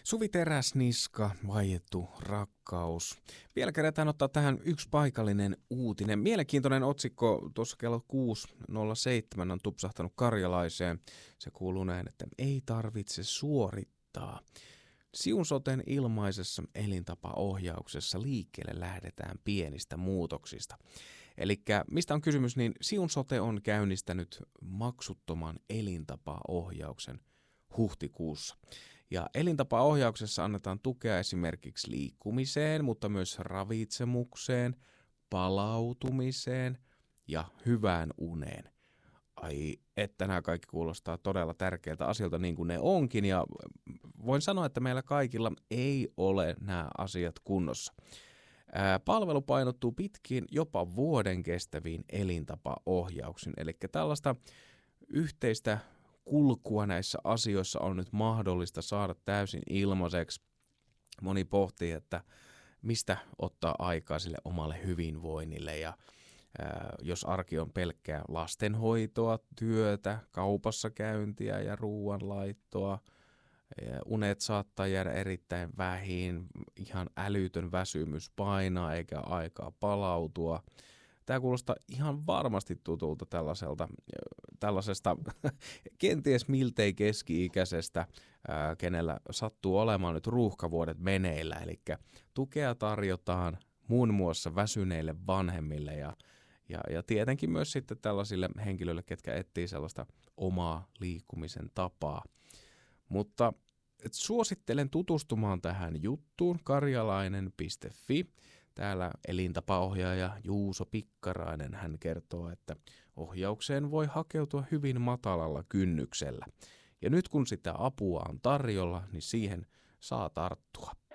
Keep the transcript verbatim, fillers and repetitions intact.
Suvi Teräsniska, vaiettu rakkaus. Vielä kerätään ottaa tähän yksi paikallinen uutinen. Mielenkiintoinen otsikko tuossa kello kuusi nolla seitsemän on tupsahtanut Karjalaiseen. Se kuuluu näin, että ei tarvitse suorittaa. Siun Soten ilmaisessa elintapaohjauksessa liikkeelle lähdetään pienistä muutoksista. Eli mistä on kysymys, niin Siun Sote on käynnistänyt maksuttoman elintapaohjauksen huhtikuussa. Ja elintapaohjauksessa annetaan tukea esimerkiksi liikkumiseen, mutta myös ravitsemukseen, palautumiseen ja hyvään uneen. Ai, että nämä kaikki kuulostaa todella tärkeiltä asioilta niin kuin ne onkin, ja voin sanoa, että meillä kaikilla ei ole nämä asiat kunnossa. Ää, palvelu painottuu pitkiin, jopa vuoden kestäviin elintapaohjauksiin, eli tällaista yhteistä kulkua näissä asioissa on nyt mahdollista saada täysin ilmaiseksi. Moni pohtii, että mistä ottaa aikaa sille omalle hyvinvoinnille, ja ää, jos arki on pelkkää lastenhoitoa, työtä, kaupassa käyntiä ja ruoanlaittoa, ja unet saattaa jäädä erittäin vähin, ihan älytön väsymys painaa eikä aikaa palautua. Tämä kuulostaa ihan varmasti tutulta tällaiselta, tällaisesta kenties miltei keski-ikäisestä, ää, kenellä sattuu olemaan nyt ruuhkavuodet meneillä. Eli tukea tarjotaan muun muassa väsyneille vanhemmille ja, ja, ja tietenkin myös sitten tällaisille henkilöille, ketkä etsii sellaista omaa liikkumisen tapaa. Mutta suosittelen tutustumaan tähän juttuun karjalainen piste fi. Täällä elintapaohjaaja Juuso Pikkarainen, hän kertoo, että ohjaukseen voi hakeutua hyvin matalalla kynnyksellä. Ja nyt kun sitä apua on tarjolla, niin siihen saa tarttua.